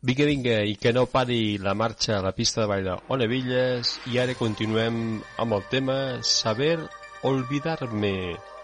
Vinga, vinga, i que no pari la marxa a la pista de ball d'Onevilles. I ara continuem amb el tema Saber Olvidarme.